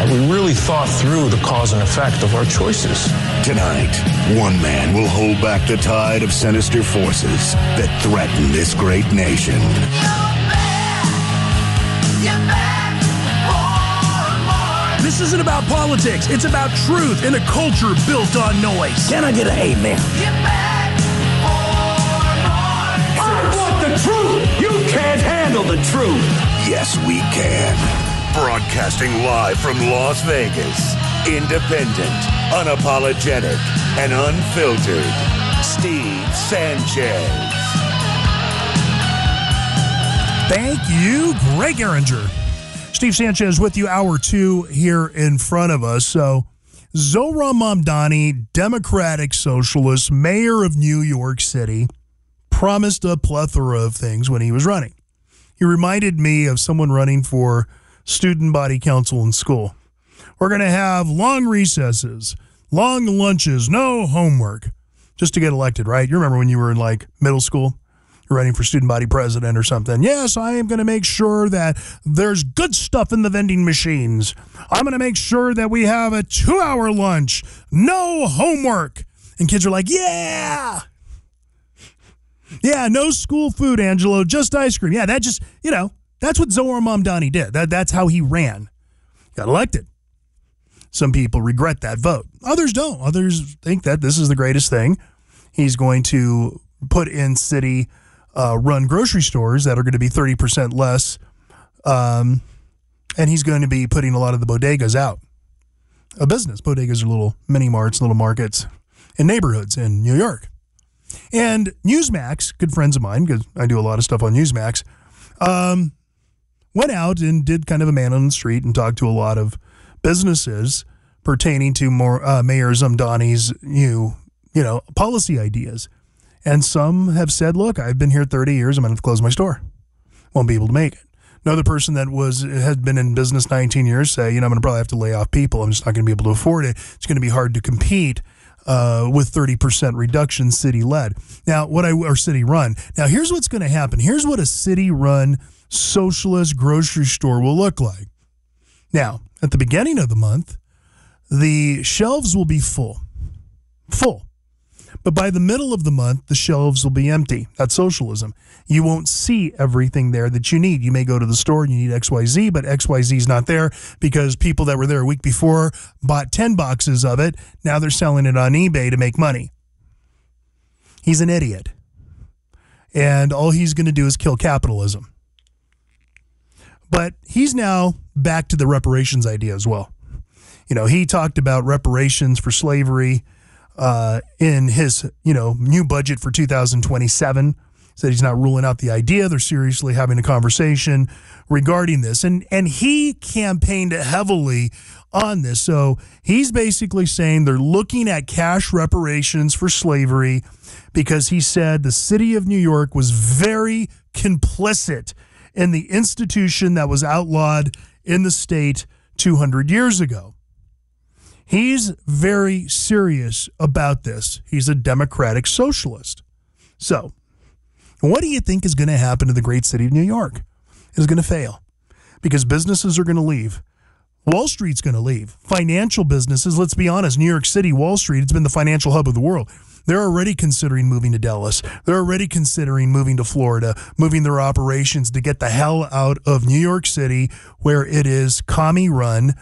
we really thought through the cause and effect of our choices. Tonight, one man will hold back the tide of sinister forces that threaten this great nation. This isn't about politics. It's about truth in a culture built on noise. Can I get an amen? I want the truth. You can't handle the truth. Yes, we can. Broadcasting live from Las Vegas. Independent, unapologetic, and unfiltered. Steve Sanchez. Thank you, Greg Ehringer. Steve Sanchez with you, hour 2 here in front of us. So, Zohran Mamdani, Democratic Socialist, mayor of New York City, promised a plethora of things when he was running. He reminded me of someone running for student body council in school. We're going to have long recesses, long lunches, no homework, just to get elected, right? You remember when you were in like middle school? You're running for student body president or something. Yes, I am going to make sure that there's good stuff in the vending machines. I'm going to make sure that we have a 2-hour lunch, no homework. And kids are like, yeah. Yeah, no school food, Angelo, just ice cream. Yeah, that just, that's what Zohran Mamdani did. That's how he ran. Got elected. Some people regret that vote. Others don't. Others think that this is the greatest thing. He's going to put in city-run grocery stores that are going to be 30% less, and he's going to be putting a lot of the bodegas out of business. Bodegas are little mini-marts, little markets in neighborhoods in New York. And Newsmax, good friends of mine, because I do a lot of stuff on Newsmax, went out and did kind of a man on the street and talked to a lot of businesses pertaining to Mayor Mamdani's policy ideas. And some have said, look, I've been here 30 years. I'm going to have to close my store. Won't be able to make it. Another person that had been in business 19 years say, I'm going to probably have to lay off people. I'm just not going to be able to afford it. It's going to be hard to compete with 30% reduction city-led. Now, or city-run. Now, here's what's going to happen. Here's what a city-run socialist grocery store will look like. Now, at the beginning of the month, the shelves will be full. But by the middle of the month, the shelves will be empty. That's socialism. You won't see everything there that you need. You may go to the store and you need XYZ, but XYZ is not there because people that were there a week before bought 10 boxes of it. Now they're selling it on eBay to make money. He's an idiot. And all he's going to do is kill capitalism. But he's now back to the reparations idea as well. He talked about reparations for slavery in his, new budget for 2027. Said he's not ruling out the idea. They're seriously having a conversation regarding this. And he campaigned heavily on this. So he's basically saying they're looking at cash reparations for slavery because he said the city of New York was very complicit in the institution that was outlawed in the state 200 years ago. He's very serious about this. He's a democratic socialist. So, what do you think is going to happen to the great city of New York? It's going to fail because businesses are going to leave. Wall Street's going to leave. Financial businesses, let's be honest, New York City, Wall Street, it's been the financial hub of the world. They're already considering moving to Dallas. They're already considering moving to Florida, moving their operations to get the hell out of New York City where it is commie-run.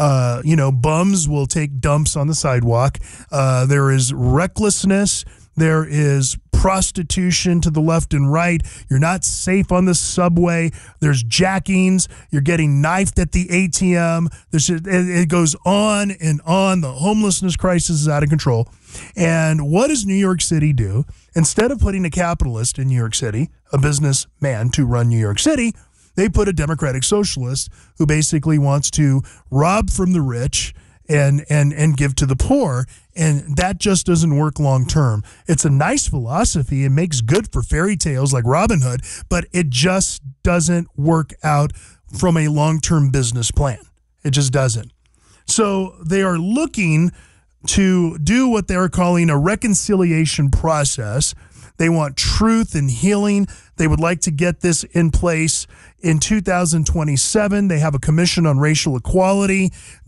Bums will take dumps on the sidewalk. There is recklessness. There is prostitution to the left and right. You're not safe on the subway. There's jackings. You're getting knifed at the ATM. It goes on and on. The homelessness crisis is out of control. And what does New York City do? Instead of putting a capitalist in New York City, a businessman to run New York City, they put a democratic socialist who basically wants to rob from the rich and give to the poor. And that just doesn't work long term. It's a nice philosophy. It makes good for fairy tales like Robin Hood, but it just doesn't work out from a long-term business plan. It just doesn't. So they are looking to do what they're calling a reconciliation process. They want truth and healing. They would like to get this in place in 2027. They have a commission on racial equality